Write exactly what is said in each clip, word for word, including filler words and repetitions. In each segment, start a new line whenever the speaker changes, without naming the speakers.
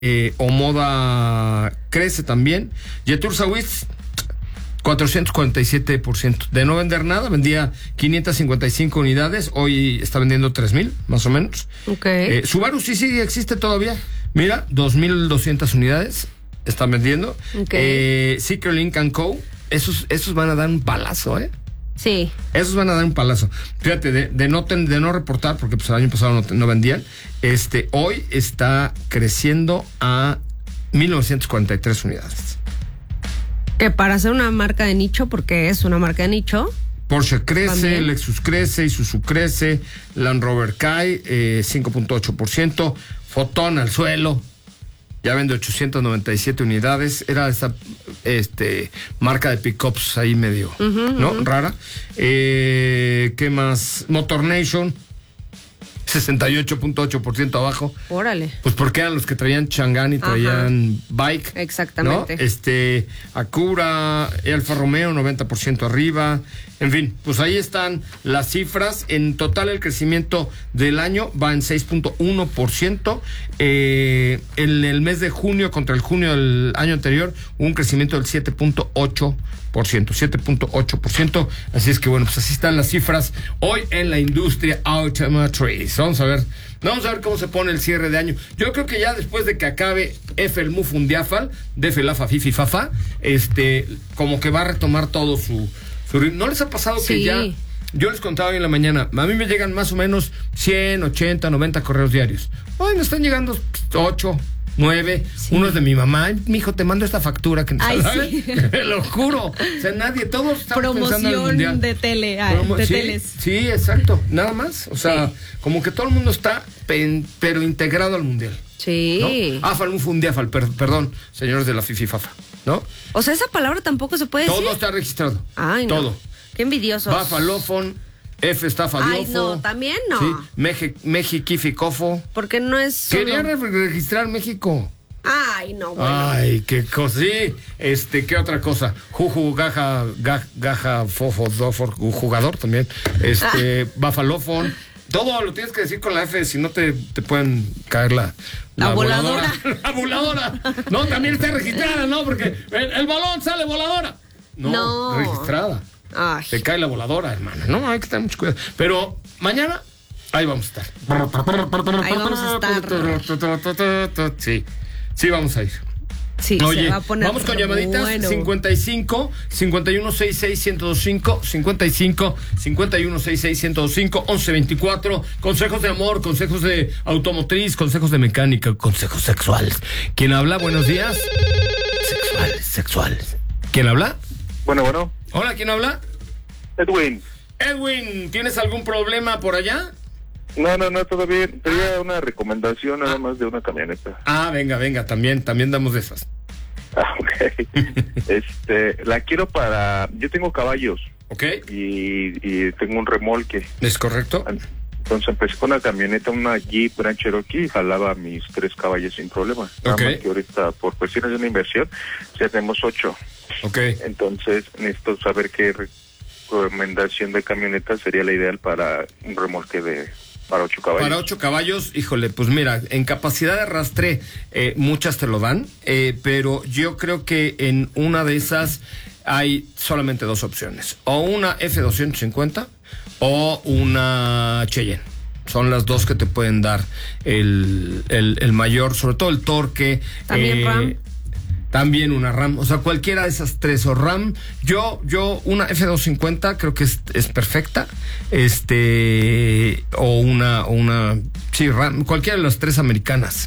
eh, Omoda crece también. Jetour Sawis, cuatrocientos cuarenta y siete por ciento. De no vender nada, vendía quinientas cincuenta y cinco unidades, hoy está vendiendo tres mil, más o menos.
Ok.
Eh, Subaru sí, sí, existe todavía. Mira, dos mil doscientas unidades están vendiendo.
Ok.
Eh, Seeker Lincoln Co., esos, esos van a dar un palazo, ¿eh?
Sí.
Esos van a dar un palazo. Fíjate, de, de, no, ten, de no reportar, porque pues el año pasado no, no vendían, este, hoy está creciendo a mil novecientas cuarenta y tres unidades.
Que para ser una marca de nicho, porque es una marca de nicho.
Porsche crece,
También.
Lexus crece, Isuzu crece, Land Rover cae, eh, cinco punto ocho por ciento, Fotón al suelo, ya vende ochocientas noventa y siete unidades, era esa este, marca de pickups ahí medio,
Uh-huh,
¿no?
uh-huh.
Rara. Eh, ¿Qué más? Motor Nation, sesenta y ocho punto ocho por ciento abajo.
Órale.
Pues porque eran los que traían Chang'an y traían
Ajá.
Bike.
Exactamente.
¿No? Este, Acura, Alfa Romeo, noventa por ciento arriba. En fin, pues ahí están las cifras. En total el crecimiento del año va en seis punto uno por ciento. Eh, en el mes de junio contra el junio del año anterior hubo un crecimiento del siete punto ocho por ciento. siete punto ocho por ciento. Así es que bueno, pues así están las cifras hoy en la industria automotriz. Vamos a ver, vamos a ver cómo se pone el cierre de año. Yo creo que ya después de que acabe F el Mufundiafal, de Felafa Fifi Fafa, este, como que va a retomar todo su, su ritmo. ¿No les ha pasado
Sí.
que ya? Yo les contaba hoy en la mañana, a mí me llegan más o menos cien, ochenta, noventa correos diarios. Hoy me están llegando ocho, nueve,
Sí.
unos de mi mamá. Ay, mijo, te mando esta factura que
Ay,
¿sabes?
sí.
Te lo juro. O sea, nadie, todos estamos pensando en el
Promoción
mundial.
de tele, ah,
Promo-
de
sí,
teles.
sí, exacto, nada más. O sea,
Sí.
como que todo el mundo está, pen- pero integrado al mundial.
Sí.
¿No? Afal, un fundiafal, per- perdón, señores de la Fifi Fafa, ¿no?
O sea, esa palabra tampoco se puede
Todo
decir.
está registrado.
Ay, no.
Todo.
Qué envidiosos.
Bafalofon, F está faliofo.
Ay, no, también no.
Sí, Meji, Mejiquifficofo.
Porque no es solo...
Quería re- registrar México.
Ay, no, bueno.
Ay, qué cosa. Sí, este, ¿qué otra cosa? Juju, gaja, gaja, gaja, fofo, dofor, jugador también. Este, bafalofon. Todo lo tienes que decir con la F, si no te, te pueden caer la...
La voladora.
La voladora. No, también está registrada, ¿no? Porque el, el balón sale voladora. No,
No.
registrada.
Ay.
Te cae la voladora, hermana. No, hay que tener mucho cuidado. Pero mañana, ahí vamos a estar.
Ahí vamos a
estar. Sí, sí vamos a ir.
Sí,
Oye,
se va a poner
vamos con llamaditas.
bueno.
cincuenta y cinco, cincuenta y uno, sesenta y seis, ciento veinticinco, cincuenta y cinco, cincuenta y uno, sesenta y seis, ciento veinticinco, once veinticuatro. Consejos de amor, consejos de automotriz, consejos de mecánica, consejos sexuales. ¿Quién habla? Buenos días. Sexuales, sexuales. ¿Quién habla?
Bueno, bueno.
Hola, ¿quién habla?
Edwin.
Edwin, ¿tienes algún problema por allá?
No, no, no, todo bien. Tenía una recomendación nada más de una camioneta.
Ah, venga, venga, también, también damos de esas.
Ah, ok. este, la quiero para... Yo tengo caballos
¿Ok?
y, y tengo un remolque.
¿Es correcto?
Entonces empecé con una camioneta, una Jeep Grand Cherokee, y jalaba mis tres caballos sin problema. Nada
Ok.
más que ahorita, por cuestiones de una inversión, ya tenemos ocho.
Ok.
Entonces necesito saber qué recomendación de camioneta sería la ideal para un remolque de... Para ocho caballos.
Para ocho caballos, híjole, pues mira, en capacidad de arrastre eh, muchas te lo dan, eh, pero yo creo que en una de esas hay solamente dos opciones, o una F doscientos cincuenta o una Cheyenne. Son las dos que te pueden dar el, el, el mayor, sobre todo el torque.
También
eh,
RAM.
También una RAM, o sea, cualquiera de esas tres, o RAM, yo, yo, una F doscientos cincuenta creo que es, es perfecta, este, o una, o una, sí, RAM, cualquiera de las tres americanas.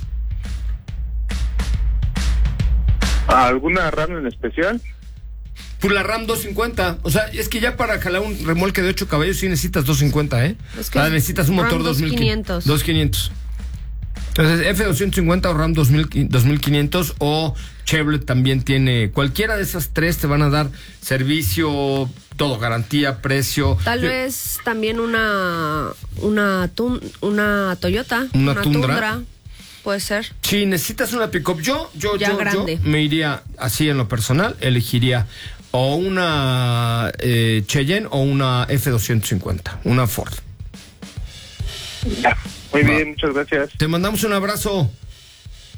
¿Alguna RAM en especial?
Pues la RAM doscientos cincuenta, o sea, es que ya para jalar un remolque de ocho caballos sí necesitas doscientos cincuenta, ¿eh?
Es que
Ah, necesitas un
RAM
motor dos mil
quinientos.
dos mil quinientos. Entonces, F doscientos cincuenta o RAM dos mil, dos mil quinientos o Chevrolet también tiene. Cualquiera de esas tres te van a dar servicio, todo, garantía, precio.
Tal
Yo-
vez también una una tun- una Toyota,
Una Tundra.
puede ser.
Si necesitas una pick-up, yo, yo,
Ya
yo,
grande.
yo me iría así en lo personal, elegiría o una eh, Cheyenne o una F doscientos cincuenta, una Ford.
Ya. Muy
Va.
bien, muchas gracias.
Te mandamos un abrazo.